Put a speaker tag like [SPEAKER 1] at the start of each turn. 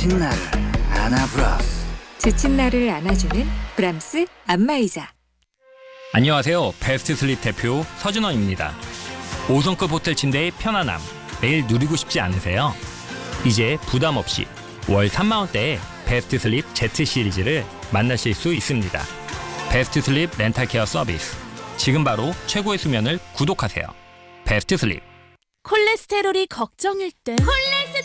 [SPEAKER 1] 지친 나를 안아브라스.
[SPEAKER 2] 지친 나를 안아주는 브람스 안마의자.
[SPEAKER 3] 안녕하세요. 베스트 슬립 대표 서준원입니다. 5성급 호텔 침대의 편안함 매일 누리고 싶지 않으세요? 이제 부담 없이 월 3만 원대의 베스트 슬립 Z 시리즈를 만나실 수 있습니다. 베스트 슬립 렌탈 케어 서비스. 지금 바로 최고의 수면을 구독하세요. 베스트 슬립.
[SPEAKER 4] 콜레스테롤이 걱정일 땐